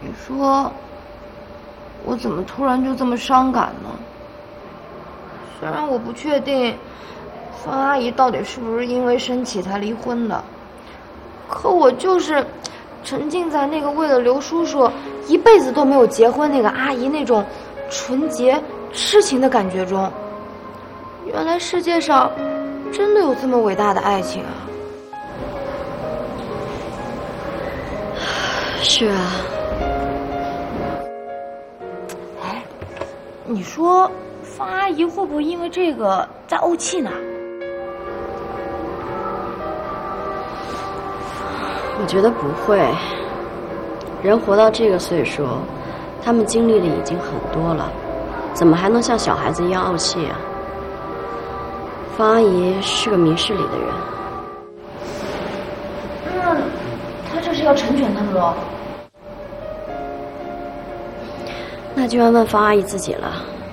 你说，我怎么突然就这么伤感呢？虽然我不确定方阿姨到底是不是因为生气才离婚的，可我就是沉浸在那个为了刘叔叔一辈子都没有结婚那个阿姨那种纯洁痴情的感觉中。原来世界上真的有这么伟大的爱情啊！ 是啊。 哎，你说方阿姨会不会因为这个在怄气呢？ 我觉得不会。人活到这个岁数，他们经历的已经很多了，怎么还能像小孩子一样怄气啊？方阿姨是个明事理的人。 那她这是要成全他们喽？ 那就要问方阿姨自己了。